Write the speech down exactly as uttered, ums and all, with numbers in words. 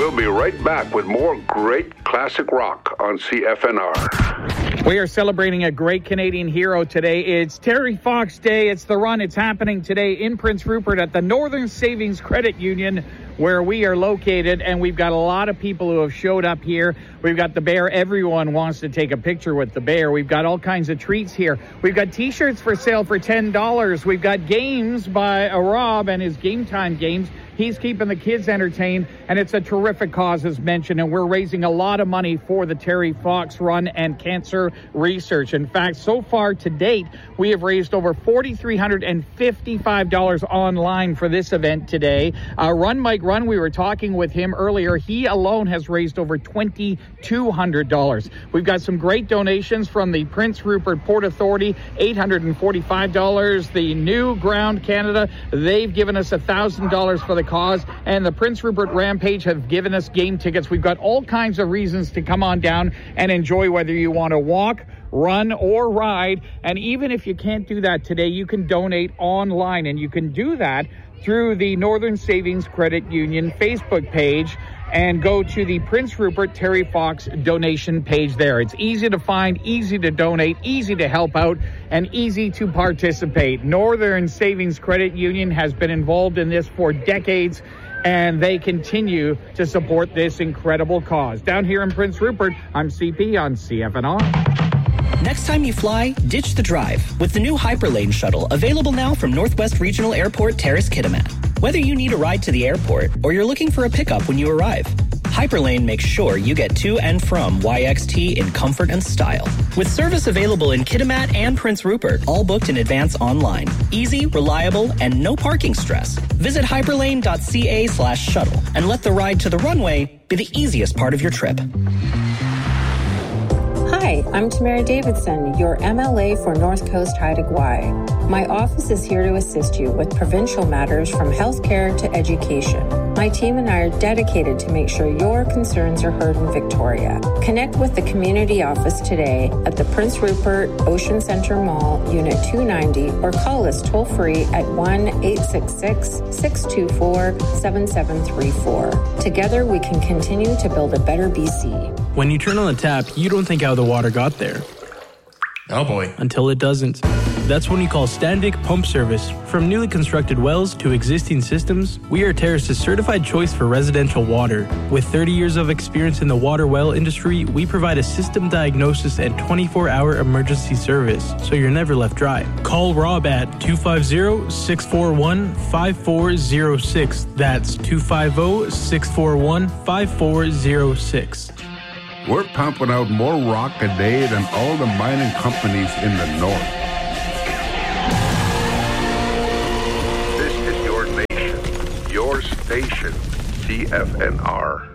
We'll be right back with more great classic rock on C F N R. We are celebrating a great Canadian hero today. It's Terry Fox Day. It's the run. It's happening today in Prince Rupert at the Northern Savings Credit Union, where we are located, and we've got a lot of people who have showed up here. We've got the bear. Everyone wants to take a picture with the bear. We've got all kinds of treats here. We've got T-shirts for sale for ten dollars. We've got games by uh, Rob and his Game Time games. He's keeping the kids entertained, and it's a terrific cause, as mentioned, and we're raising a lot of money for the Terry Fox Run and cancer research. In fact, so far to date, we have raised over four thousand three hundred fifty-five dollars online for this event today. Uh, Run Mike Run, we were talking with him earlier. He alone has raised over two thousand two hundred dollars. We've got some great donations from the Prince Rupert Port Authority, eight hundred forty-five dollars. The New Ground Canada, they've given us one thousand dollars for the cause, and the Prince Rupert Rampage have given us game tickets. We've got all kinds of reasons to come on down and enjoy, whether you want to walk, run, or ride. And even if you can't do that today, you can donate online, and you can do that through the Northern Savings Credit Union Facebook page and go to the Prince Rupert Terry Fox donation page there. It's easy to find, easy to donate, easy to help out, and easy to participate. Northern Savings Credit Union has been involved in this for decades, and they continue to support this incredible cause. Down here in Prince Rupert, I'm C P on C F N R. Next time you fly, ditch the drive with the new Hyperlane shuttle, available now from Northwest Regional Airport Terrace Kitimat. Whether you need a ride to the airport or you're looking for a pickup when you arrive, Hyperlane makes sure you get to and from Y X T in comfort and style. With service available in Kitimat and Prince Rupert, all booked in advance online. Easy, reliable, and no parking stress. Visit hyperlane.ca slash shuttle and let the ride to the runway be the easiest part of your trip. Hi, I'm Tamara Davidson, your M L A for North Coast Haida Gwaii. My office is here to assist you with provincial matters from healthcare to education. My team and I are dedicated to make sure your concerns are heard in Victoria. Connect with the community office today at the Prince Rupert Ocean Centre Mall, Unit two ninety, or call us toll-free at one eight six six, six two four, seven seven three four. Together, we can continue to build a better B C. When you turn on the tap, you don't think how the water got there. Oh boy. Until it doesn't. That's when you call Standvik Pump Service. From newly constructed wells to existing systems, we are Terrace's certified choice for residential water. With thirty years of experience in the water well industry, we provide a system diagnosis and twenty-four hour emergency service, so you're never left dry. Call Rob at two five zero, six four one, five four zero six. That's two five zero, six four one, five four zero six. We're pumping out more rock a day than all the mining companies in the north. This is your nation, your station, C F N R.